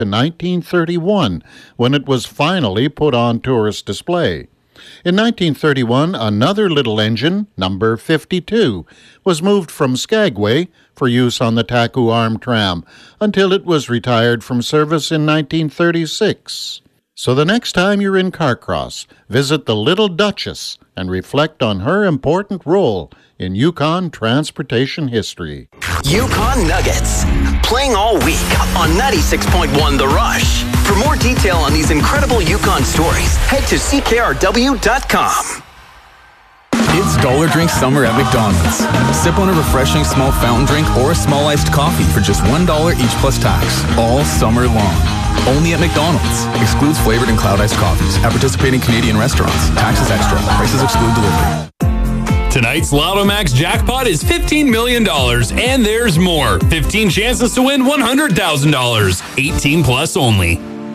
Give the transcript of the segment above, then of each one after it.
in 1931, when it was finally put on tourist display. In 1931, another little engine, number 52, was moved from Skagway for use on the Taku Arm Tram until it was retired from service in 1936. So the next time you're in Carcross, visit the Little Duchess and reflect on her important role in Yukon transportation history. Yukon Nuggets, playing all week on 96.1 The Rush. For more detail on these incredible Yukon stories, head to ckrw.com. It's Dollar Drink Summer at McDonald's. Sip on a refreshing small fountain drink or a small iced coffee for just $1 each plus tax, all summer long. Only at McDonald's. Excludes flavored and cloud iced coffees at participating Canadian restaurants. Taxes extra. Prices exclude delivery. Tonight's Lotto Max jackpot is $15 million, and there's more. 15 chances to win $100,000. 18 plus only.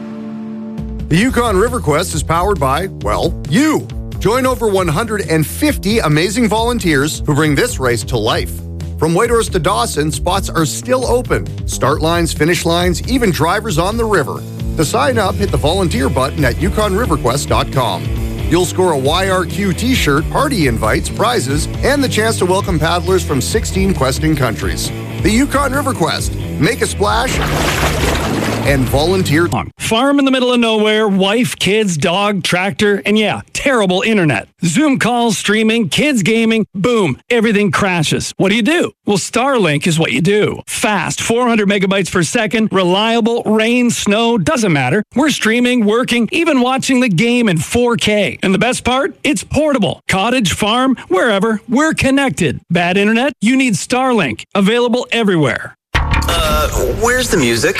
The Yukon River Quest is powered by, well, you. Join over 150 amazing volunteers who bring this race to life. From Whitehorse to Dawson, spots are still open. Start lines, finish lines, even drivers on the river. To sign up, hit the volunteer button at yukonriverquest.com. You'll score a YRQ t-shirt, party invites, prizes, and the chance to welcome paddlers from 16 questing countries. The Yukon River Quest. Make a splash and volunteer. Farm in the middle of nowhere, wife, kids, dog, tractor, and yeah, terrible internet. Zoom calls, streaming, kids gaming, boom, everything crashes. What do? Well, Starlink is what you do. Fast, 400 megabytes per second, reliable, rain, snow, doesn't matter. We're streaming, working, even watching the game in 4K. And the best part? It's portable. Cottage, farm, wherever, we're connected. Bad internet? You need Starlink. Available everywhere. Where's the music?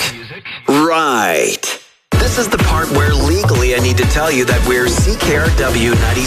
Right. This is the part where legally I need to tell you that we're CKRW 90.